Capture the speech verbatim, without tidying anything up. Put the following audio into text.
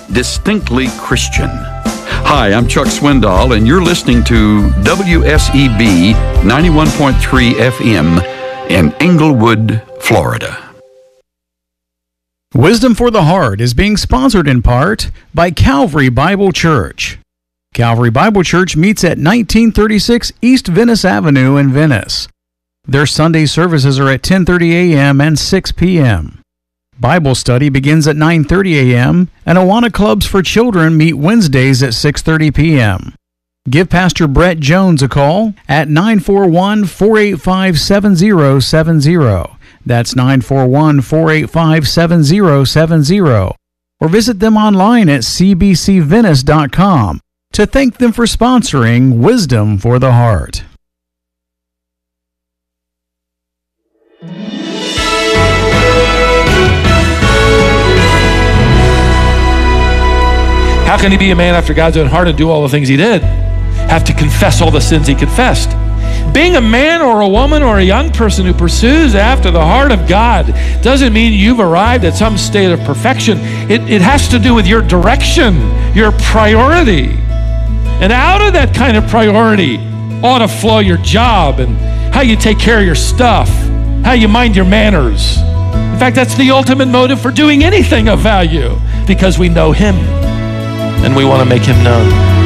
distinctly Christian. Hi, I'm Chuck Swindoll, and you're listening to W S E B ninety-one point three F M in Englewood, Florida. Wisdom for the Heart is being sponsored in part by Calvary Bible Church. Calvary Bible Church meets at nineteen thirty-six East Venice Avenue in Venice. Their Sunday services are at ten thirty a.m. and six p.m. Bible study begins at nine thirty a.m. and Awana Clubs for Children meet Wednesdays at six thirty p.m. Give Pastor Brett Jones a call at nine four one, four eight five, seven zero seven zero. That's nine four one, four eight five, seven zero seven zero. Or visit them online at c b c venice dot com to thank them for sponsoring Wisdom for the Heart. How can he be a man after God's own heart and do all the things he did? Have to confess all the sins he confessed. Being a man or a woman or a young person who pursues after the heart of God doesn't mean you've arrived at some state of perfection. It, it has to do with your direction, your priority. And out of that kind of priority ought to flow your job and how you take care of your stuff, how you mind your manners. In fact, that's the ultimate motive for doing anything of value, because we know him and we want to make him known.